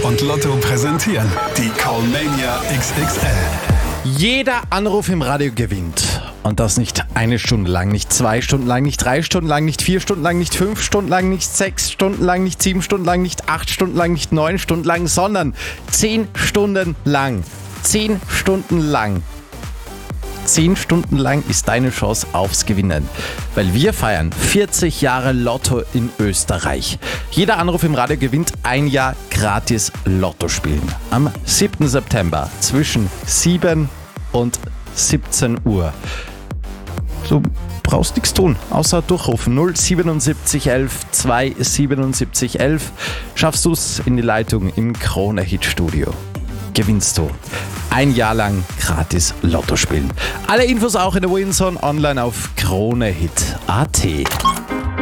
und Lotto präsentieren die Callmania XXL. Jeder Anruf im Radio gewinnt. Und das nicht eine Stunde lang, nicht 2 Stunden lang, nicht 3 Stunden lang, nicht 4 Stunden lang, nicht 5 Stunden lang, nicht 6 Stunden lang, nicht 7 Stunden lang, nicht 8 Stunden lang, nicht 9 Stunden lang, sondern 10 Stunden lang. 10 Stunden lang. 10 Stunden lang ist deine Chance aufs Gewinnen. Weil wir feiern 40 Jahre Lotto in Österreich. Jeder Anruf im Radio gewinnt ein Jahr gratis Lotto spielen. Am 7. September zwischen 7 und 17 Uhr. Du brauchst nichts tun, außer durchrufen. 07711 27711. Schaffst du es in die Leitung im Krone-Hit-Studio. Gewinnst du ein Jahr lang gratis Lotto spielen. Alle Infos auch in der Winzone online auf kronehit.at.